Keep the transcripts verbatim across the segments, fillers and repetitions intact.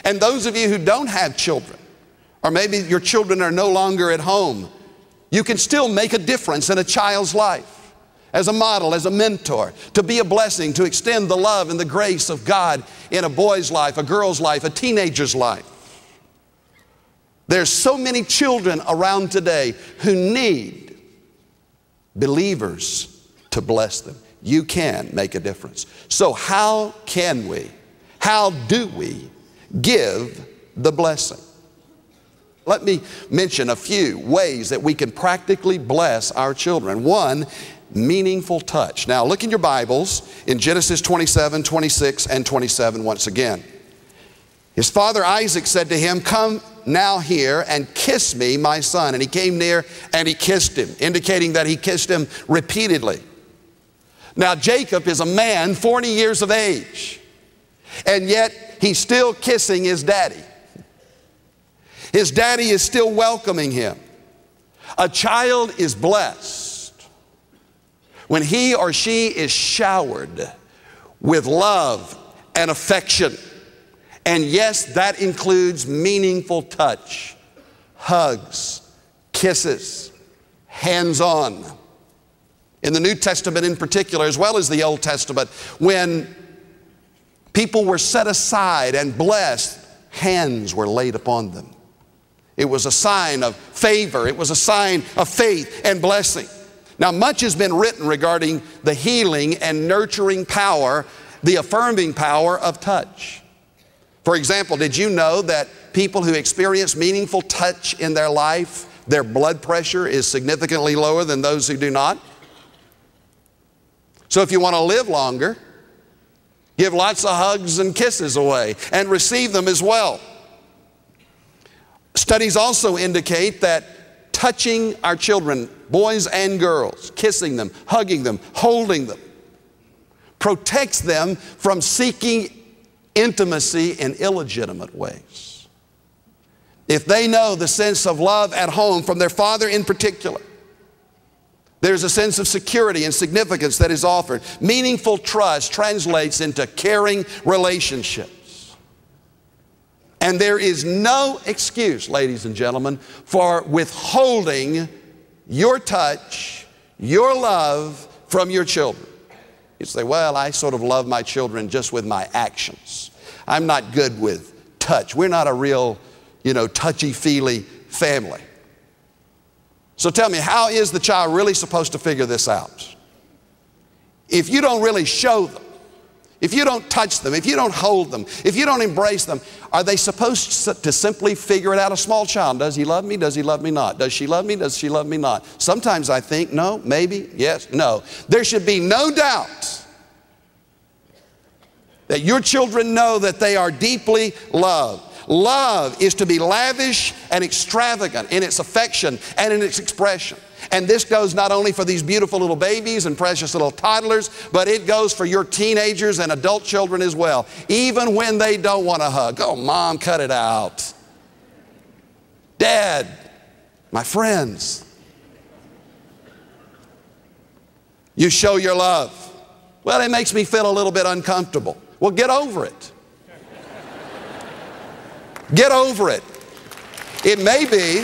And those of you who don't have children, or maybe your children are no longer at home, you can still make a difference in a child's life as a model, as a mentor, to be a blessing, to extend the love and the grace of God in a boy's life, a girl's life, a teenager's life. There's so many children around today who need believers to bless them. You can make a difference. So how can we, how do we give the blessing? Let me mention a few ways that we can practically bless our children. One, meaningful touch. Now look in your Bibles in Genesis twenty-seven, twenty-six, and twenty-seven once again. His father Isaac said to him, "Come now here and kiss me, my son." And he came near and he kissed him, indicating that he kissed him repeatedly. Now Jacob is a man forty years of age, and yet he's still kissing his daddy. His daddy is still welcoming him. A child is blessed when he or she is showered with love and affection. And yes, that includes meaningful touch, hugs, kisses, hands-on. In the New Testament in particular, as well as the Old Testament, when people were set aside and blessed, hands were laid upon them. It was a sign of favor. It was a sign of faith and blessing. Now, much has been written regarding the healing and nurturing power, the affirming power of touch. For example, did you know that people who experience meaningful touch in their life, their blood pressure is significantly lower than those who do not? So if you want to live longer, give lots of hugs and kisses away and receive them as well. Studies also indicate that touching our children, boys and girls, kissing them, hugging them, holding them, protects them from seeking intimacy in illegitimate ways. If they know the sense of love at home from their father in particular, there's a sense of security and significance that is offered. Meaningful trust translates into caring relationships. And there is no excuse, ladies and gentlemen, for withholding your touch, your love from your children. You say, well, I sort of love my children just with my actions. I'm not good with touch. We're not a real, you know, touchy-feely family. So tell me, how is the child really supposed to figure this out? If you don't really show them, if you don't touch them, if you don't hold them, if you don't embrace them, are they supposed to simply figure it out? A small child, does he love me? Does he love me not? Does she love me? Does she love me not? Sometimes I think, no, maybe, yes, no. There should be no doubt that your children know that they are deeply loved. Love is to be lavish and extravagant in its affection and in its expression. And this goes not only for these beautiful little babies and precious little toddlers, but it goes for your teenagers and adult children as well. Even when they don't want to hug. Oh, Mom, cut it out. Dad, my friends. You show your love. Well, it makes me feel a little bit uncomfortable. Well, get over it. Get over it. It may be,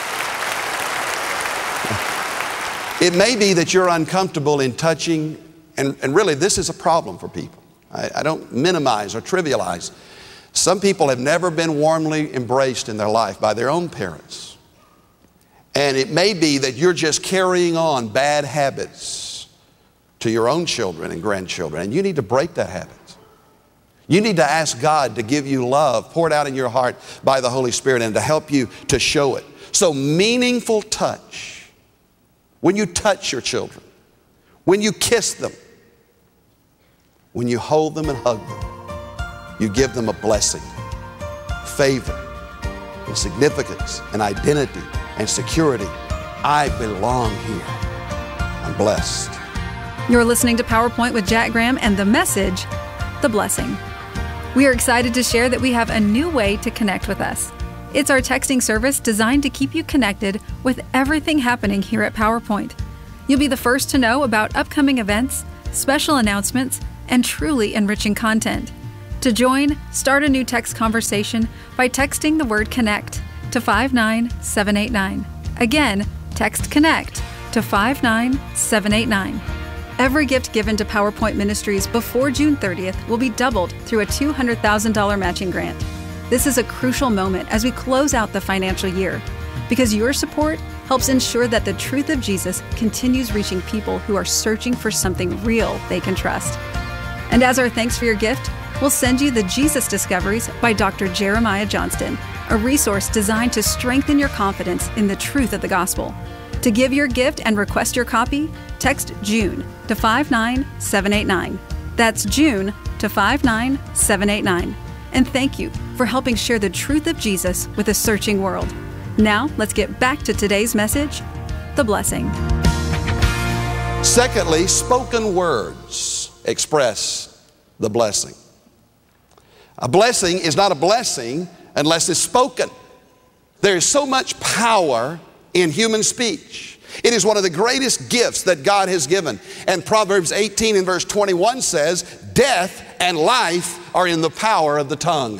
it may be that you're uncomfortable in touching, and, and really this is a problem for people. I, I don't minimize or trivialize. Some people have never been warmly embraced in their life by their own parents. And it may be that you're just carrying on bad habits to your own children and grandchildren, and you need to break that habit. You need to ask God to give you love poured out in your heart by the Holy Spirit and to help you to show it. So meaningful touch. When you touch your children, when you kiss them, when you hold them and hug them, you give them a blessing, favor, and significance, and identity, and security. I belong here. I'm blessed. You're listening to PowerPoint with Jack Graham and the message, The Blessing. We are excited to share that we have a new way to connect with us. It's our texting service designed to keep you connected with everything happening here at PowerPoint. You'll be the first to know about upcoming events, special announcements, and truly enriching content. To join, start a new text conversation by texting the word CONNECT to five nine seven eight nine. Again, text CONNECT to five nine seven eight nine. Every gift given to PowerPoint Ministries before June thirtieth will be doubled through a two hundred thousand dollars matching grant. This is a crucial moment as we close out the financial year, because your support helps ensure that the truth of Jesus continues reaching people who are searching for something real they can trust. And as our thanks for your gift, we'll send you the Jesus Discoveries by Doctor Jeremiah Johnston, a resource designed to strengthen your confidence in the truth of the gospel. To give your gift and request your copy, text JUNE to five nine seven eight nine. That's JUNE to five nine seven eight nine. And thank you for helping share the truth of Jesus with a searching world. Now, let's get back to today's message, the blessing. Secondly, spoken words express the blessing. A blessing is not a blessing unless it's spoken. There is so much power in human speech. It is one of the greatest gifts that God has given. And Proverbs eighteen and verse twenty-one says, death and life are in the power of the tongue.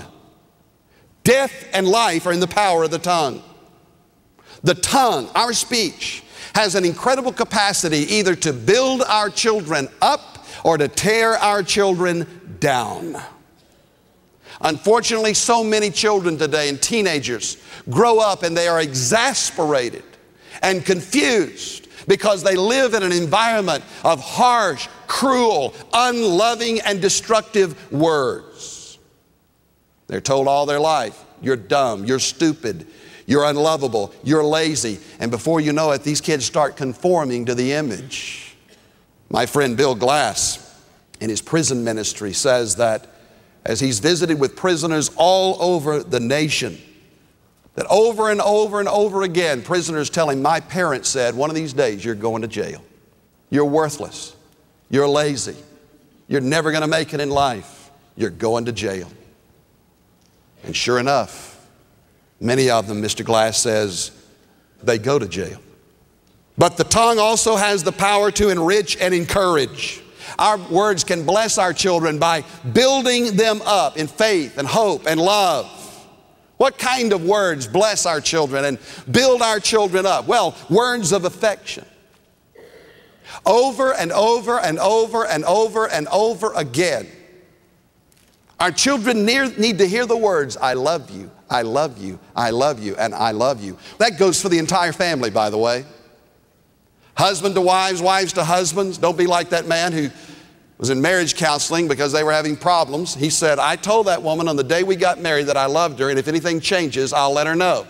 Death and life are in the power of the tongue. The tongue, our speech, has an incredible capacity either to build our children up or to tear our children down. Unfortunately, so many children today and teenagers grow up and they are exasperated and confused because they live in an environment of harsh, cruel, unloving, and destructive words. They're told all their life, you're dumb, you're stupid, you're unlovable, you're lazy. And before you know it, these kids start conforming to the image. My friend Bill Glass, in his prison ministry, says that as he's visited with prisoners all over the nation, that over and over and over again, prisoners tell him, my parents said, one of these days you're going to jail. You're worthless. You're lazy. You're never going to make it in life. You're going to jail. And sure enough, many of them, Mister Glass says, they go to jail. But the tongue also has the power to enrich and encourage. Our words can bless our children by building them up in faith and hope and love. What kind of words bless our children and build our children up? Well, words of affection. Over and over and over and over and over again, our children need to hear the words, I love you, I love you, I love you, and I love you. That goes for the entire family, by the way. Husband to wives, wives to husbands. Don't be like that man who was in marriage counseling because they were having problems. He said, I told that woman on the day we got married that I loved her, and if anything changes, I'll let her know.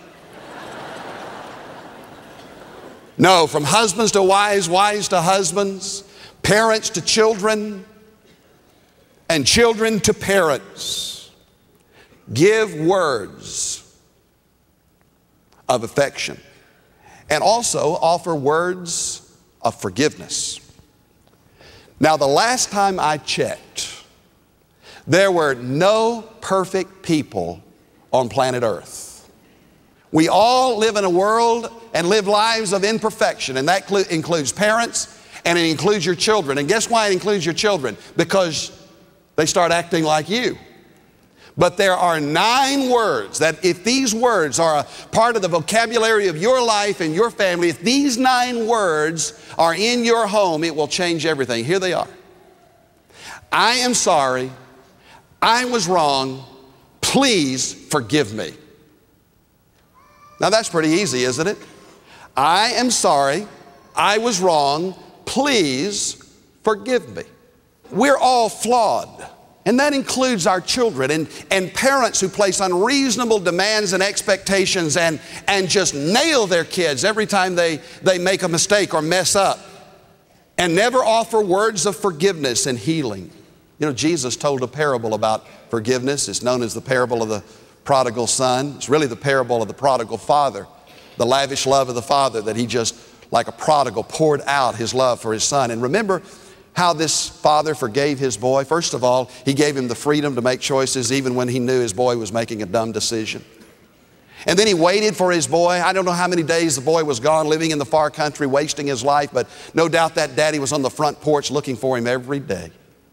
No, from husbands to wives, wives to husbands, parents to children, and children to parents. Give words of affection. And also offer words of forgiveness. Now, the last time I checked, there were no perfect people on planet Earth. We all live in a world and live lives of imperfection, and that includes parents and it includes your children. And guess why it includes your children? Because they start acting like you. But there are nine words that if these words are a part of the vocabulary of your life and your family, if these nine words are in your home, it will change everything. Here they are. I am sorry. I was wrong. Please forgive me. Now that's pretty easy, isn't it? I am sorry. I was wrong. Please forgive me. We're all flawed. And that includes our children and, and parents who place unreasonable demands and expectations and, and just nail their kids every time they, they make a mistake or mess up and never offer words of forgiveness and healing. You know, Jesus told a parable about forgiveness. It's known as the parable of the prodigal son. It's really the parable of the prodigal father, the lavish love of the father that he just, like a prodigal, poured out his love for his son. And remember how this father forgave his boy. First of all, he gave him the freedom to make choices even when he knew his boy was making a dumb decision. And then he waited for his boy. I don't know how many days the boy was gone, living in the far country, wasting his life, but no doubt that daddy was on the front porch looking for him every day.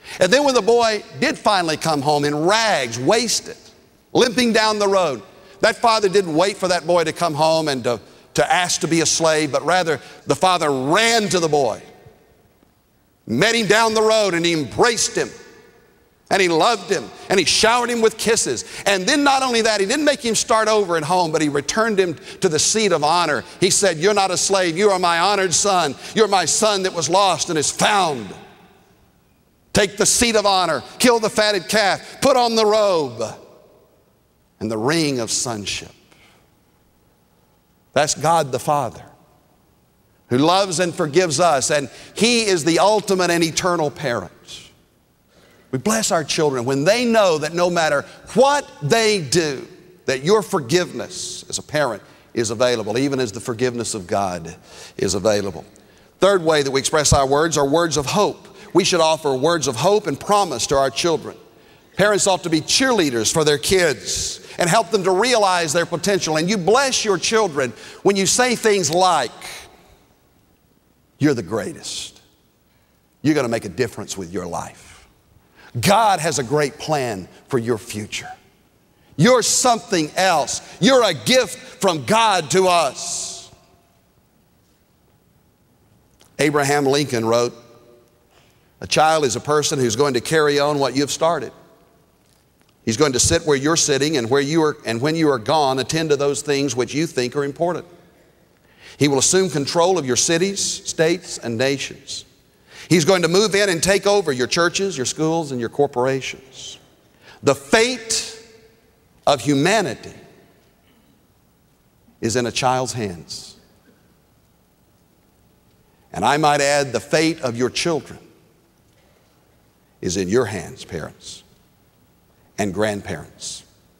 And then when the boy did finally come home in rags, wasted, limping down the road, that father didn't wait for that boy to come home and to, to ask to be a slave, but rather the father ran to the boy, met him down the road, and he embraced him, and he loved him, and he showered him with kisses. And then not only that, he didn't make him start over at home, but he returned him to the seat of honor. He said, "You're not a slave, you are my honored son. You're my son that was lost and is found. Take the seat of honor, kill the fatted calf, put on the robe and the ring of sonship." That's God the Father, who loves and forgives us, and He is the ultimate and eternal parent. We bless our children when they know that no matter what they do, that your forgiveness as a parent is available, even as the forgiveness of God is available. Third way that we express our words are words of hope. We should offer words of hope and promise to our children. Parents ought to be cheerleaders for their kids and help them to realize their potential. And you bless your children when you say things like, "You're the greatest. You're going to make a difference with your life. God has a great plan for your future. You're something else. You're a gift from God to us." Abraham Lincoln wrote, "A child is a person who's going to carry on what you've started. He's going to sit where you're sitting, and where you are, and when you are gone, attend to those things which you think are important. He will assume control of your cities, states, and nations. He's going to move in and take over your churches, your schools, and your corporations. The fate of humanity is in a child's hands. And I might add, the fate of your children is in your hands, parents and grandparents.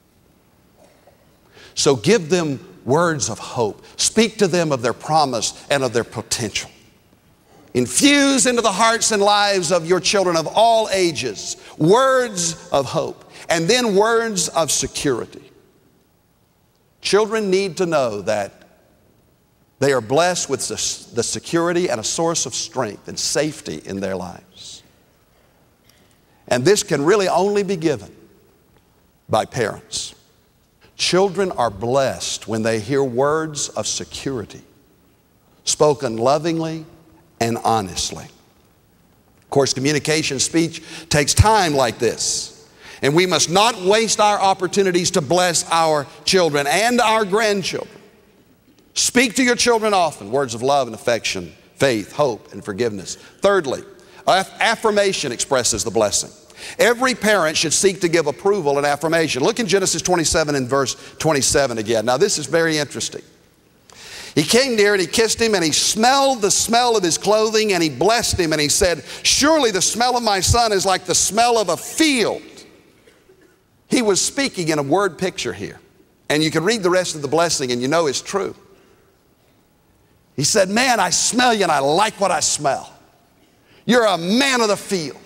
So give them words of hope. Speak to them of their promise and of their potential. Infuse into the hearts and lives of your children of all ages words of hope, and then words of security. Children need to know that they are blessed with the security and a source of strength and safety in their lives. And this can really only be given by parents. Children are blessed when they hear words of security, spoken lovingly and honestly. Of course, communication speech takes time like this, and we must not waste our opportunities to bless our children and our grandchildren. Speak to your children often, words of love and affection, faith, hope, and forgiveness. Thirdly, affirmation expresses the blessing. Every parent should seek to give approval and affirmation. Look in Genesis twenty-seven and verse twenty-seven again. Now this is very interesting. He came near and he kissed him, and he smelled the smell of his clothing, and he blessed him, and he said, "Surely the smell of my son is like the smell of a field." He was speaking in a word picture here. And you can read the rest of the blessing and you know it's true. He said, "Man, I smell you and I like what I smell. You're a man of the field."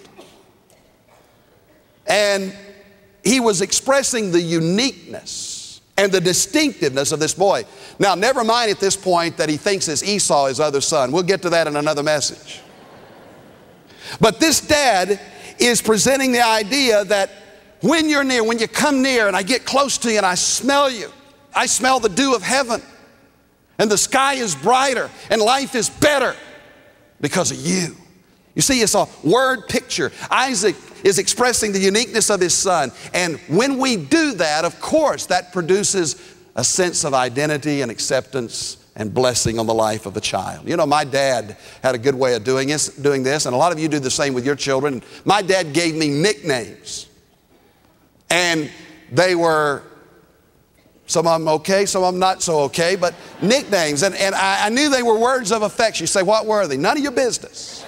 And he was expressing the uniqueness and the distinctiveness of this boy. Now, never mind at this point that he thinks it's Esau, his other son. We'll get to that in another message. But this dad is presenting the idea that when you're near, when you come near and I get close to you and I smell you, I smell the dew of heaven, and the sky is brighter and life is better because of you. You see, it's a word picture. Isaac is expressing the uniqueness of his son. And when we do that, of course, that produces a sense of identity and acceptance and blessing on the life of a child. You know, my dad had a good way of doing this, doing this, and a lot of you do the same with your children. My dad gave me nicknames. And they were, some of them okay, some of them not so okay, but nicknames. And, and I, I knew they were words of affection. You say, what were they? None of your business.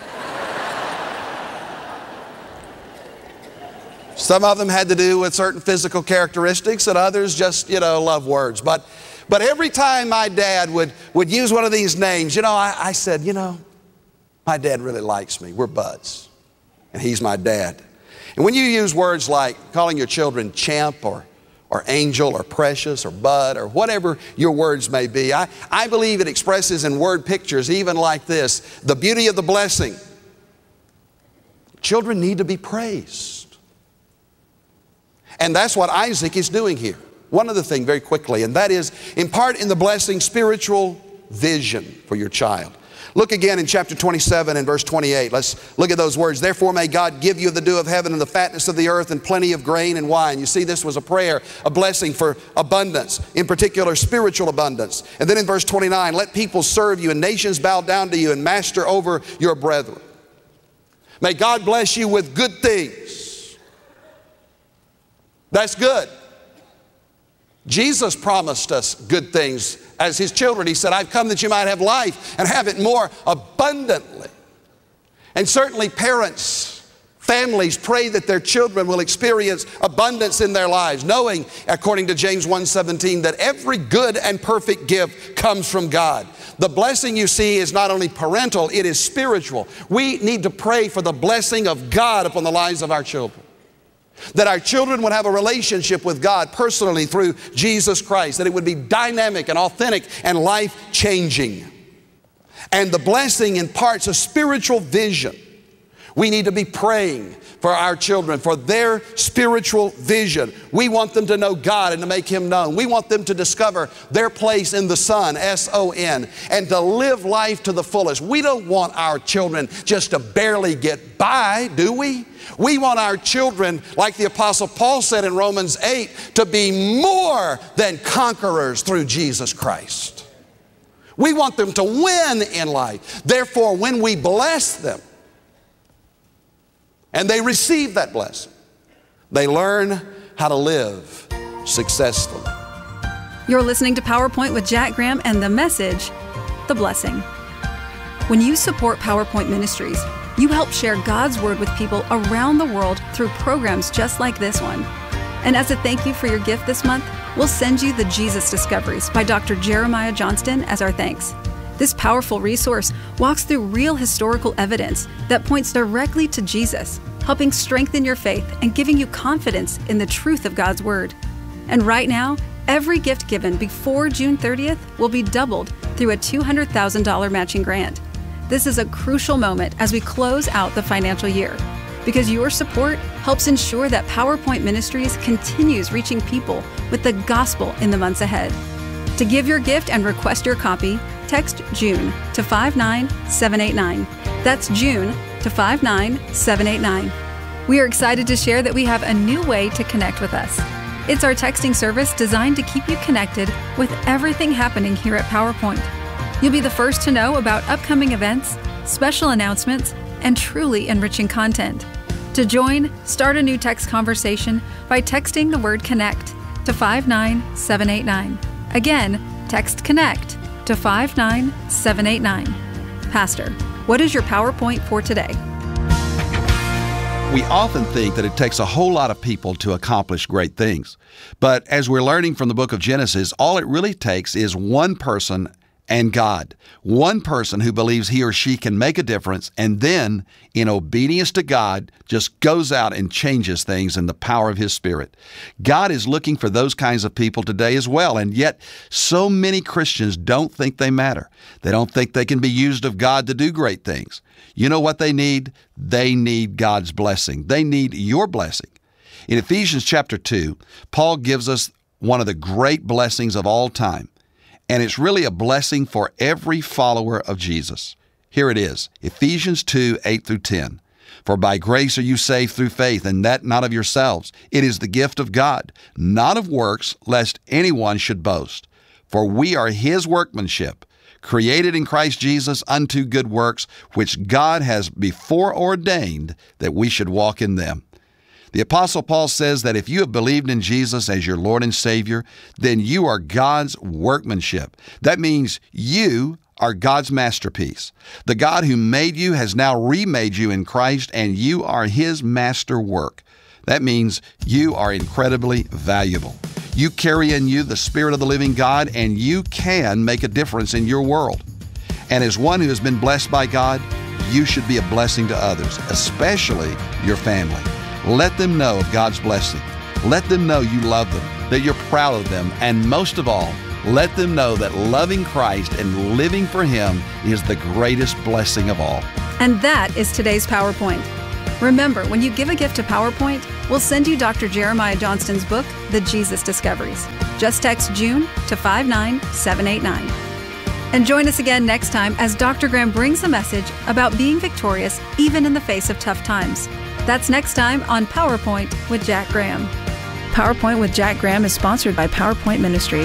Some of them had to do with certain physical characteristics, and others just, you know, love words. But, but every time my dad would, would use one of these names, you know, I, I said, you know, my dad really likes me. We're buds, and he's my dad. And when you use words like calling your children champ or, or angel or precious or bud or whatever your words may be, I, I believe it expresses in word pictures even like this, the beauty of the blessing. children need to be praised. And that's what Isaac is doing here. One other thing very quickly, and that is impart in the blessing spiritual vision for your child. Look again in chapter twenty-seven and verse twenty-eight. Let's look at those words. Therefore may God give you the dew of heaven and the fatness of the earth and plenty of grain and wine. You see, this was a prayer, a blessing for abundance, in particular spiritual abundance. And then in verse twenty-nine, let people serve you and nations bow down to you and master over your brethren. May God bless you with good things. That's good. Jesus promised us good things as His children. He said, I've come that you might have life and have it more abundantly. And certainly parents, families pray that their children will experience abundance in their lives, knowing, according to James one seventeen, that every good and perfect gift comes from God. The blessing you see is not only parental, it is spiritual. We need to pray for the blessing of God upon the lives of our children. That our children would have a relationship with God personally through Jesus Christ. That it would be dynamic and authentic and life-changing. And the blessing imparts a spiritual vision. We need to be praying for our children, for their spiritual vision. We want them to know God and to make Him known. We want them to discover their place in the Son, S O N, and to live life to the fullest. We don't want our children just to barely get by, do we? We want our children, like the Apostle Paul said in Romans eight, to be more than conquerors through Jesus Christ. We want them to win in life. Therefore, when we bless them, and they receive that blessing, they learn how to live successfully. You're listening to PowerPoint with Jack Graham and the message, The Blessing. When you support PowerPoint Ministries, you help share God's Word with people around the world through programs just like this one. And as a thank you for your gift this month, we'll send you the Jesus Discoveries by Doctor Jeremiah Johnston as our thanks. This powerful resource walks through real historical evidence that points directly to Jesus, helping strengthen your faith and giving you confidence in the truth of God's Word. And right now, every gift given before June thirtieth will be doubled through a two hundred thousand dollars matching grant. This is a crucial moment as we close out the financial year, because your support helps ensure that PowerPoint Ministries continues reaching people with the gospel in the months ahead. To give your gift and request your copy, text June to five nine seven eight nine. That's June to five nine seven eight nine. We are excited to share that we have a new way to connect with us. It's our texting service designed to keep you connected with everything happening here at PowerPoint. You'll be the first to know about upcoming events, special announcements, and truly enriching content. To join, start a new text conversation by texting the word CONNECT to five nine seven eight nine. Again, text CONNECT to five nine seven eight nine. Pastor, what is your PowerPoint for today? We often think that it takes a whole lot of people to accomplish great things. But as we're learning from the book of Genesis, all it really takes is one person and God. One person who believes he or she can make a difference and then, in obedience to God, just goes out and changes things in the power of His Spirit. God is looking for those kinds of people today as well, and yet so many Christians don't think they matter. They don't think they can be used of God to do great things. You know what they need? They need God's blessing. They need your blessing. In Ephesians chapter two, Paul gives us one of the great blessings of all time. And it's really a blessing for every follower of Jesus. Here it is, Ephesians two, eight through ten. For by grace are you saved through faith, and that not of yourselves. It is the gift of God, not of works, lest anyone should boast. For we are His workmanship, created in Christ Jesus unto good works, which God has before ordained that we should walk in them. The Apostle Paul says that if you have believed in Jesus as your Lord and Savior, then you are God's workmanship. That means you are God's masterpiece. The God who made you has now remade you in Christ, and you are His masterwork. That means you are incredibly valuable. You carry in you the Spirit of the living God, and you can make a difference in your world. And as one who has been blessed by God, you should be a blessing to others, especially your family. Let them know of God's blessing. Let them know you love them, that you're proud of them, and most of all, let them know that loving Christ and living for Him is the greatest blessing of all. And that is today's PowerPoint. Remember, when you give a gift to PowerPoint, we'll send you Doctor Jeremiah Johnston's book, The Jesus Discoveries. Just text June to five nine seven eight nine. And join us again next time as Doctor Graham brings a message about being victorious even in the face of tough times. That's next time on PowerPoint with Jack Graham. PowerPoint with Jack Graham is sponsored by PowerPoint Ministries.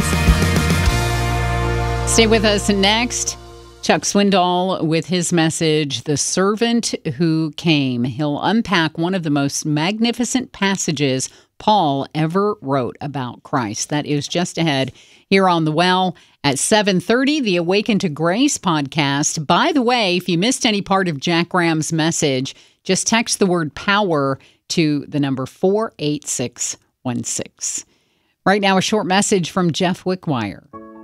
Stay with us next. Chuck Swindoll with his message, The Servant Who Came. He'll unpack one of the most magnificent passages Paul ever wrote about Christ. That is just ahead here on The Well at seven thirty, the Awaken to Grace podcast. By the way, if you missed any part of Jack Graham's message, just text the word power to the number four eight six one six. Right now, a short message from Jeff Wickwire.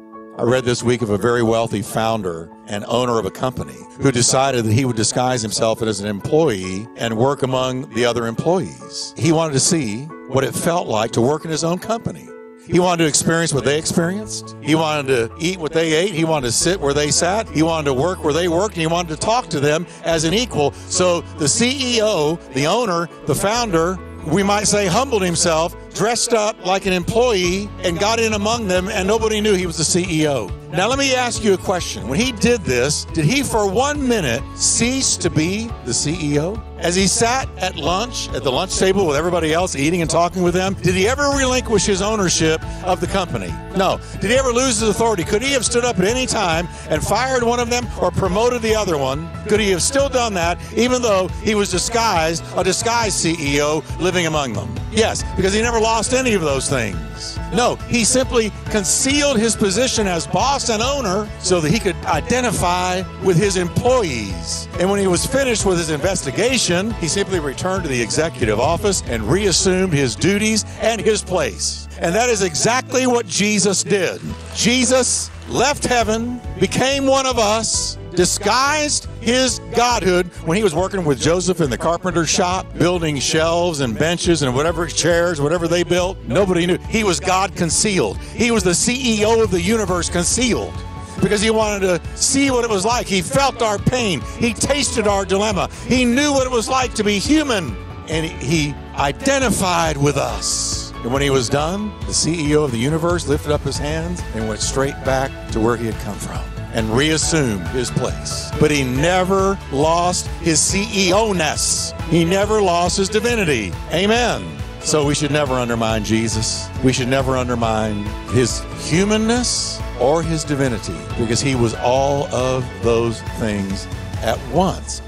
I read this week of a very wealthy founder and owner of a company who decided that he would disguise himself as an employee and work among the other employees. He wanted to see what it felt like to work in his own company. He wanted to experience what they experienced. He wanted to eat what they ate. He wanted to sit where they sat. He wanted to work where they worked. And he wanted to talk to them as an equal. So the C E O, the owner, the founder, we might say, humbled himself, dressed up like an employee, and got in among them, and nobody knew he was the C E O. Now, let me ask you a question. When he did this, did he for one minute cease to be the C E O? As he sat at lunch, at the lunch table with everybody else, eating and talking with them, did he ever relinquish his ownership of the company? No. Did he ever lose his authority? Could he have stood up at any time and fired one of them or promoted the other one? Could he have still done that even though he was disguised, a disguised C E O living among them? Yes, because he never lost any of those things. No, he simply concealed his position as boss and owner so that he could identify with his employees. And when he was finished with his investigation, he simply returned to the executive office and reassumed his duties and his place. And that is exactly what Jesus did. Jesus left heaven, became one of us, disguised his godhood when he was working with Joseph in the carpenter shop, building shelves and benches and whatever chairs, whatever they built. Nobody knew. He was God concealed. He was the C E O of the universe concealed because he wanted to see what it was like. He felt our pain. He tasted our dilemma. He knew what it was like to be human, and he identified with us. And when he was done, the C E O of the universe lifted up his hands and went straight back to where he had come from and reassumed his place. But he never lost his C E O-ness. He never lost his divinity. Amen. So we should never undermine Jesus. We should never undermine his humanness or his divinity, because he was all of those things at once.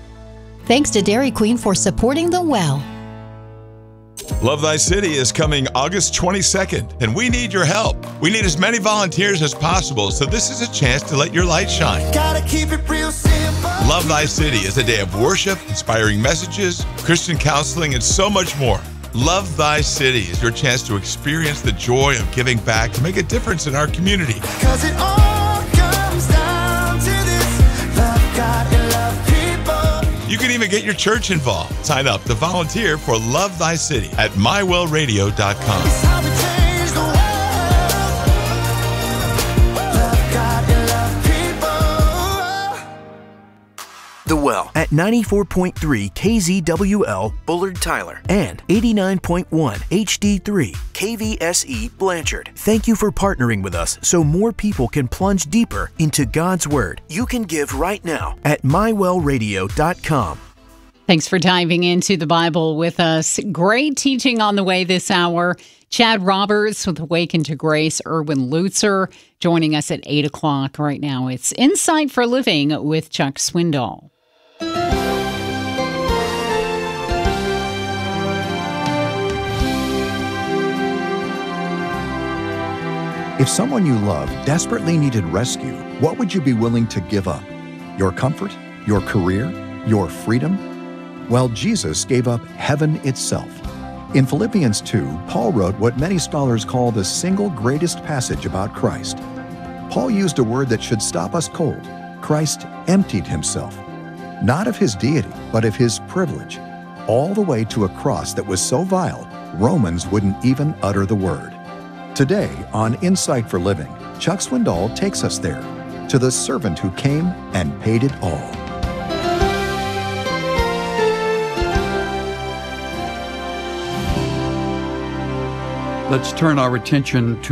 Thanks to Dairy Queen for supporting The Well. Love Thy City is coming August twenty-second, and we need your help. We need as many volunteers as possible, so this is a chance to let your light shine. Gotta keep it real simple. Love Thy City is a day of worship, inspiring messages, Christian counseling, and so much more. Love Thy City is your chance to experience the joy of giving back to make a difference in our community. 'Cause it all comes down to this: love God and love people. You can even get your church involved. Sign up to volunteer for Love Thy City at my well radio dot com. The Well at ninety-four point three K Z W L Bullard Tyler and eighty-nine point one H D three K V S E Blanchard. Thank you for partnering with us so more people can plunge deeper into God's Word. You can give right now at my well radio dot com. Thanks for diving into the Bible with us. Great teaching on the way this hour. Chad Roberts with Awaken to Grace, Erwin Lutzer joining us at eight o'clock right now. It's Insight for Living with Chuck Swindoll. If someone you love desperately needed rescue, what would you be willing to give up? Your comfort? Your career? Your freedom? Well, Jesus gave up heaven itself. In Philippians two, Paul wrote what many scholars call the single greatest passage about Christ. Paul used a word that should stop us cold. Christ emptied himself, not of his deity, but of his privilege, all the way to a cross that was so vile, Romans wouldn't even utter the word. Today on Insight for Living, Chuck Swindoll takes us there, to the servant who came and paid it all. Let's turn our attention to